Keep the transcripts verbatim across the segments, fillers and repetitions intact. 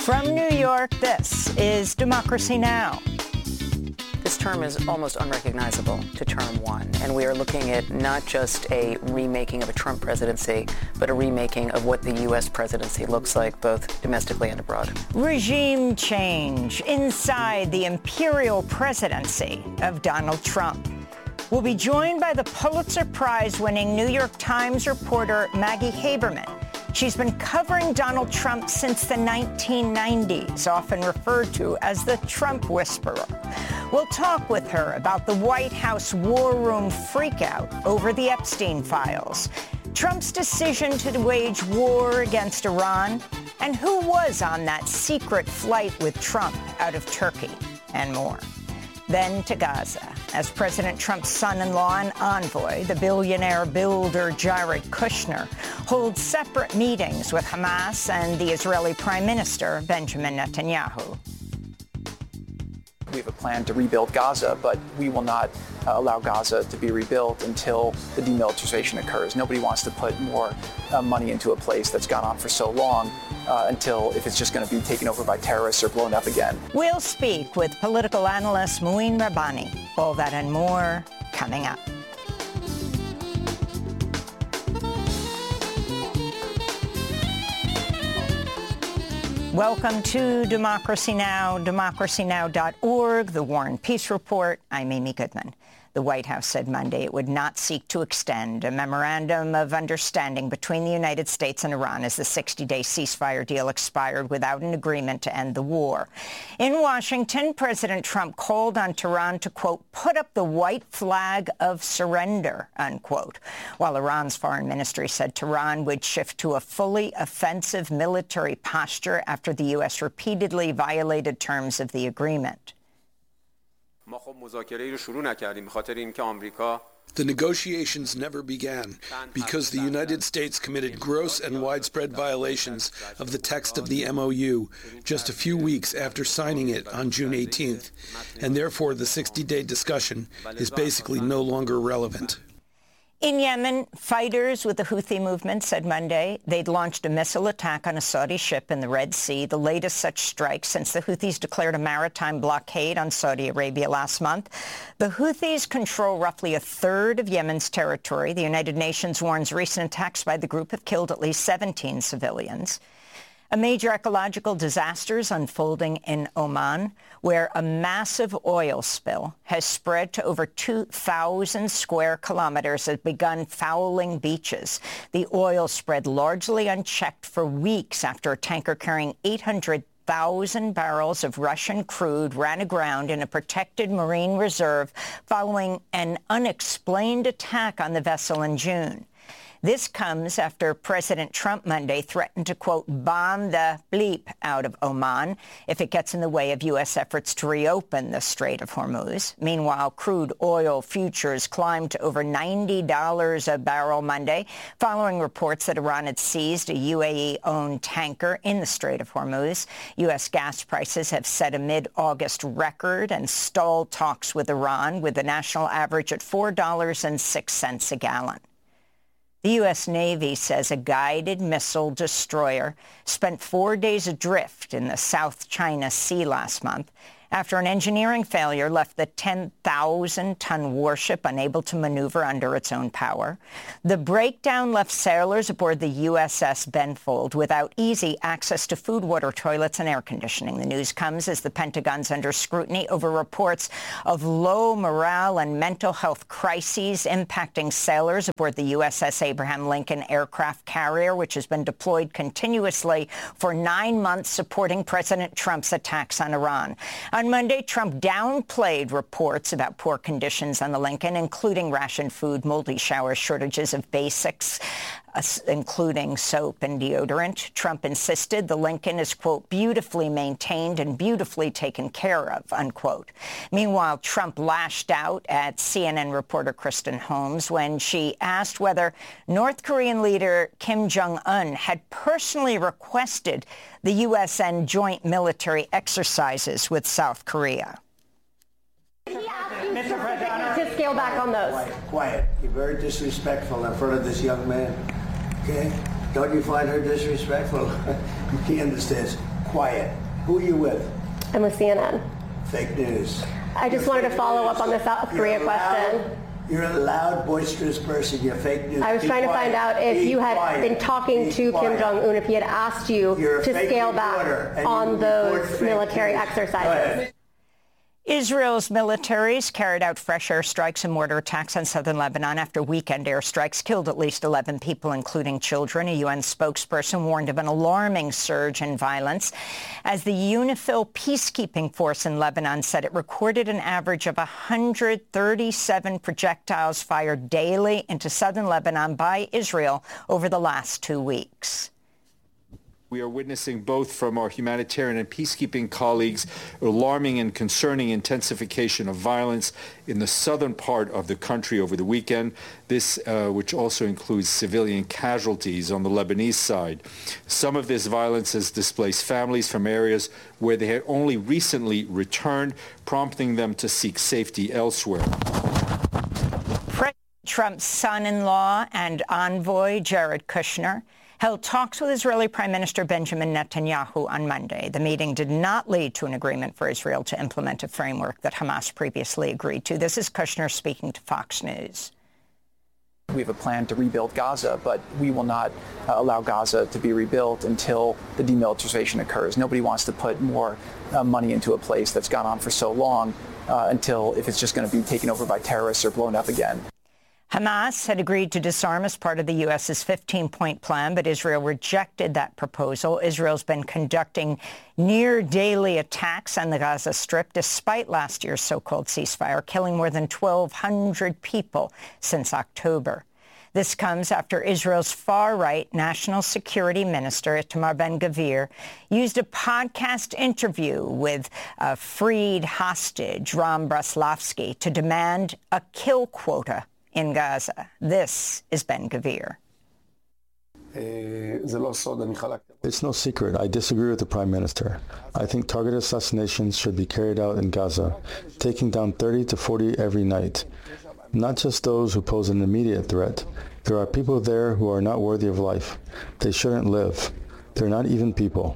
From New York, this is Democracy Now! This term is almost unrecognizable to term one, and we are looking at not just a remaking of a Trump presidency, but a remaking of what the U S presidency looks like, both domestically and abroad. Regime change inside the imperial presidency of Donald Trump. We'll be joined by the Pulitzer Prize-winning New York Times reporter Maggie Haberman. She's been covering Donald Trump since the nineteen nineties, often referred to as the Trump Whisperer. We'll talk with her about the White House war room freakout over the Epstein files, Trump's decision to wage war against Iran, and who was on that secret flight with Trump out of Turkey, and more. Then to Gaza, as President Trump's son-in-law and envoy, the billionaire builder Jared Kushner, holds separate meetings with Hamas and the Israeli Prime Minister Benjamin Netanyahu. We have a plan to rebuild Gaza, but we will not uh, allow Gaza to be rebuilt until the demilitarization occurs. Nobody wants to put more uh, money into a place that's gone on for so long uh, until if it's just going to be taken over by terrorists or blown up again. We'll speak with political analyst Mouin Rabbani. All that and more coming up. Welcome to Democracy Now!, democracy now dot org, the War and Peace Report. I'm Amy Goodman. The White House said Monday it would not seek to extend a memorandum of understanding between the United States and Iran as the sixty-day ceasefire deal expired without an agreement to end the war. In Washington, President Trump called on Tehran to, quote, put up the white flag of surrender, unquote, while Iran's foreign ministry said Tehran would shift to a fully offensive military posture after the U S repeatedly violated terms of the agreement. The negotiations never began because the United States committed gross and widespread violations of the text of the M O U just a few weeks after signing it on June eighteenth, and therefore the sixty-day discussion is basically no longer relevant. In Yemen, fighters with the Houthi movement said Monday they'd launched a missile attack on a Saudi ship in the Red Sea, the latest such strike since the Houthis declared a maritime blockade on Saudi Arabia last month. The Houthis control roughly a third of Yemen's territory. The United Nations warns recent attacks by the group have killed at least seventeen civilians. A major ecological disaster is unfolding in Oman, where a massive oil spill has spread to over two thousand square kilometers and begun fouling beaches. The oil spread largely unchecked for weeks after a tanker carrying eight hundred thousand barrels of Russian crude ran aground in a protected marine reserve following an unexplained attack on the vessel in June. This comes after President Trump Monday threatened to, quote, bomb the bleep out of Oman if it gets in the way of U S efforts to reopen the Strait of Hormuz. Meanwhile, crude oil futures climbed to over ninety dollars a barrel Monday, following reports that Iran had seized a U A E-owned tanker in the Strait of Hormuz. U S gas prices have set a mid-August record and stalled talks with Iran, with the national average at four dollars and six cents a gallon. The U S Navy says a guided missile destroyer spent four days adrift in the South China Sea last month after an engineering failure left the ten thousand ton warship unable to maneuver under its own power. The breakdown left sailors aboard the U S S Benfold without easy access to food, water, toilets, and air conditioning. The news comes as the Pentagon's under scrutiny over reports of low morale and mental health crises impacting sailors aboard the U S S Abraham Lincoln aircraft carrier, which has been deployed continuously for nine months supporting President Trump's attacks on Iran. On Monday, Trump downplayed reports about poor conditions on the Lincoln, including rationed food, moldy showers, shortages of basics, uh, including soap and deodorant. Trump insisted the Lincoln is, quote, beautifully maintained and beautifully taken care of, unquote. Meanwhile, Trump lashed out at C N N reporter Kristen Holmes when she asked whether North Korean leader Kim Jong-un had personally requested the U S end joint military exercises with South Korea. He asked you specifically to scale back on those. Quiet, quiet. You're very disrespectful in front of this young man. Okay? Don't you find her disrespectful? He understands. Quiet. Who are you with? I'm with C N N. Fake news. I just You're wanted to follow up on the South Korea You're loud, question. You're a loud, boisterous person. You're fake news. I was Be trying quiet. to find out if Be you had quiet. been talking Be to quiet. Kim Jong-un, if he had asked you You're a to fake scale reporter, back and on you those report fake military news. exercises. Go ahead. Israel's militaries carried out fresh airstrikes and mortar attacks on southern Lebanon after weekend airstrikes killed at least eleven people, including children. A U N spokesperson warned of an alarming surge in violence as the UNIFIL peacekeeping force in Lebanon said it recorded an average of one hundred thirty-seven projectiles fired daily into southern Lebanon by Israel over the last two weeks. We are witnessing both from our humanitarian and peacekeeping colleagues alarming and concerning intensification of violence in the southern part of the country over the weekend, this uh, which also includes civilian casualties on the Lebanese side. Some of this violence has displaced families from areas where they had only recently returned, prompting them to seek safety elsewhere. President Trump's son-in-law and envoy, Jared Kushner, held talks with Israeli Prime Minister Benjamin Netanyahu on Monday. The meeting did not lead to an agreement for Israel to implement a framework that Hamas previously agreed to. This is Kushner speaking to Fox News. We have a plan to rebuild Gaza, but we will not uh, allow Gaza to be rebuilt until the demilitarization occurs. Nobody wants to put more uh, money into a place that's gone on for so long uh, until if it's just going to be taken over by terrorists or blown up again. Hamas had agreed to disarm as part of the U S's fifteen-point plan, but Israel rejected that proposal. Israel's been conducting near-daily attacks on the Gaza Strip despite last year's so-called ceasefire, killing more than twelve hundred people since October. This comes after Israel's far-right National Security Minister, Itamar Ben-Gvir, used a podcast interview with a freed hostage, Ram Braslavsky, to demand a kill quota in Gaza. This is Ben-Gvir. It's no secret. I disagree with the Prime Minister. I think targeted assassinations should be carried out in Gaza, taking down thirty to forty every night. Not just those who pose an immediate threat. There are people there who are not worthy of life. They shouldn't live. They're not even people.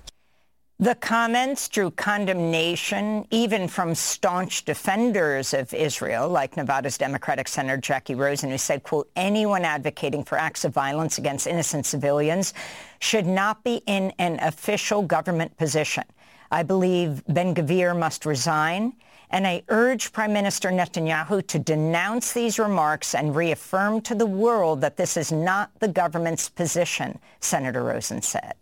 The comments drew condemnation even from staunch defenders of Israel, like Nevada's Democratic Senator Jackie Rosen, who said, quote, anyone advocating for acts of violence against innocent civilians should not be in an official government position. I believe Ben-Gvir must resign, and I urge Prime Minister Netanyahu to denounce these remarks and reaffirm to the world that this is not the government's position, Senator Rosen said.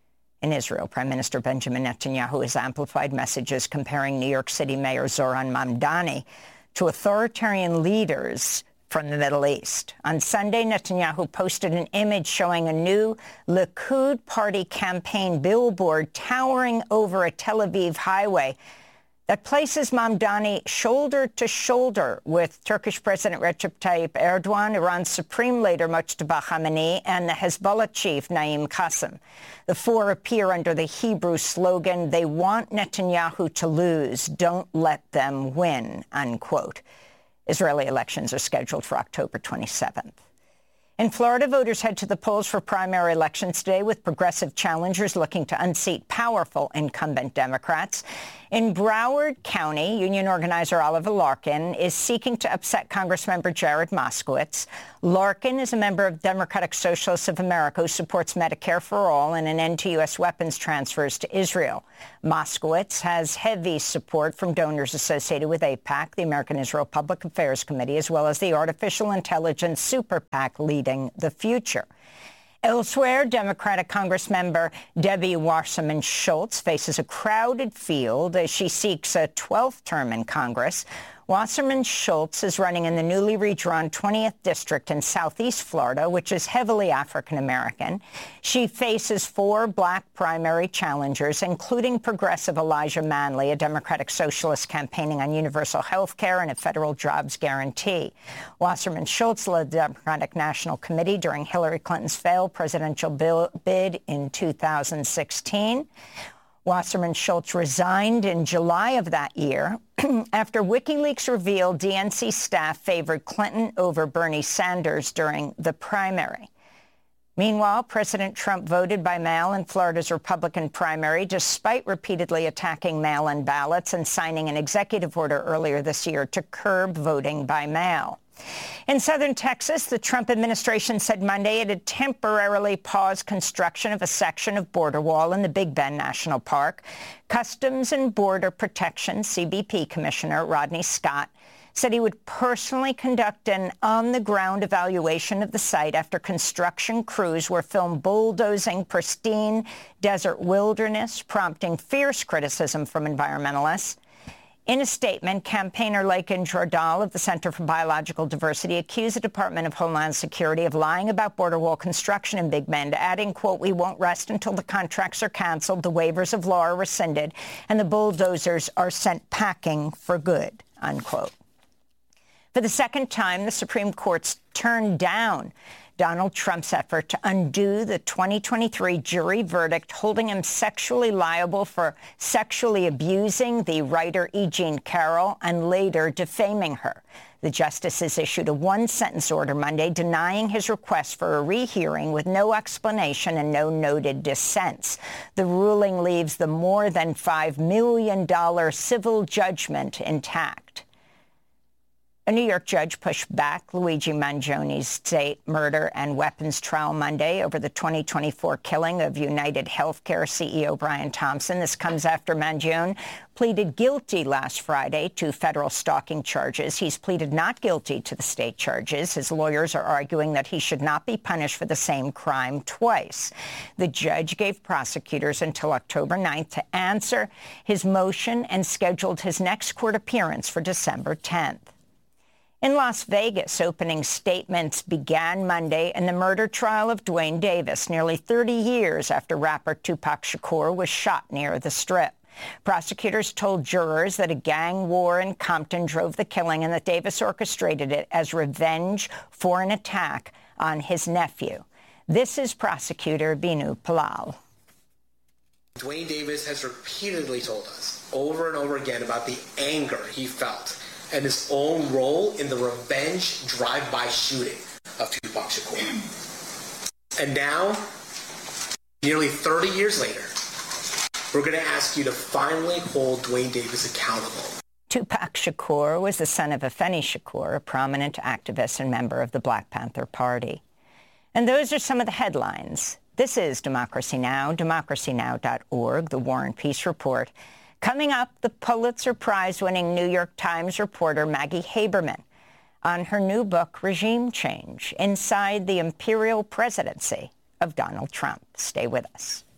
In Israel, Prime Minister Benjamin Netanyahu has amplified messages comparing New York City Mayor Zoran Mamdani to authoritarian leaders from the Middle East. On Sunday, Netanyahu posted an image showing a new Likud party campaign billboard towering over a Tel Aviv highway that places Mamdani shoulder to shoulder with Turkish President Recep Tayyip Erdogan, Iran's Supreme Leader Mojtaba Khamenei, and the Hezbollah chief Naim Qassem. The four appear under the Hebrew slogan, "They want Netanyahu to lose. Don't let them win," unquote. Israeli elections are scheduled for October twenty-seventh. In Florida, voters head to the polls for primary elections today, with progressive challengers looking to unseat powerful incumbent Democrats. In Broward County, union organizer Oliver Larkin is seeking to upset Congressmember Jared Moskowitz. Larkin is a member of Democratic Socialists of America who supports Medicare for all and an end to U S weapons transfers to Israel. Moskowitz has heavy support from donors associated with AIPAC, the American Israel Public Affairs Committee, as well as the Artificial Intelligence Super PAC Leading the Future. Elsewhere, Democratic Congressmember Debbie Wasserman Schultz faces a crowded field as she seeks a twelfth term in Congress. Wasserman Schultz is running in the newly redrawn twentieth District in southeast Florida, which is heavily African-American. She faces four black primary challengers, including progressive Elijah Manley, a Democratic socialist campaigning on universal health care and a federal jobs guarantee. Wasserman Schultz led the Democratic National Committee during Hillary Clinton's failed presidential bill bid in two thousand sixteen. Wasserman Schultz resigned in July of that year after WikiLeaks revealed D N C staff favored Clinton over Bernie Sanders during the primary. Meanwhile, President Trump voted by mail in Florida's Republican primary despite repeatedly attacking mail-in ballots and signing an executive order earlier this year to curb voting by mail. In southern Texas, the Trump administration said Monday it had temporarily paused construction of a section of border wall in the Big Bend National Park. Customs and Border Protection, C B P Commissioner Rodney Scott, said he would personally conduct an on-the-ground evaluation of the site after construction crews were filmed bulldozing pristine desert wilderness, prompting fierce criticism from environmentalists. In a statement, campaigner Lakin Jordal of the Center for Biological Diversity accused the Department of Homeland Security of lying about border wall construction in Big Bend, adding, quote, "We won't rest until the contracts are canceled, the waivers of law are rescinded, and the bulldozers are sent packing for good," unquote. For the second time, the Supreme Court's turned down Donald Trump's effort to undo the twenty twenty-three jury verdict holding him sexually liable for sexually abusing the writer E. Jean Carroll and later defaming her. The justices issued a one-sentence order Monday denying his request for a rehearing with no explanation and no noted dissents. The ruling leaves the more than five million dollars civil judgment intact. A New York judge pushed back Luigi Mangioni's state murder and weapons trial Monday over the twenty twenty-four killing of United Healthcare C E O Brian Thompson. This comes after Mangione pleaded guilty last Friday to federal stalking charges. He's pleaded not guilty to the state charges. His lawyers are arguing that he should not be punished for the same crime twice. The judge gave prosecutors until October ninth to answer his motion and scheduled his next court appearance for December tenth. In Las Vegas, opening statements began Monday in the murder trial of Duane Davis, nearly thirty years after rapper Tupac Shakur was shot near the Strip. Prosecutors told jurors that a gang war in Compton drove the killing and that Davis orchestrated it as revenge for an attack on his nephew. This is prosecutor Binu Palal. Duane Davis has repeatedly told us over and over again about the anger he felt and his own role in the revenge drive-by shooting of Tupac Shakur. And now, nearly thirty years later, we're going to ask you to finally hold Duane Davis accountable. Tupac Shakur was the son of Afeni Shakur, a prominent activist and member of the Black Panther Party. And those are some of the headlines. This is Democracy Now!, democracy now dot org, the War and Peace Report. Coming up, the Pulitzer Prize-winning New York Times reporter Maggie Haberman on her new book, Regime Change, Inside the Imperial Presidency of Donald Trump. Stay with us.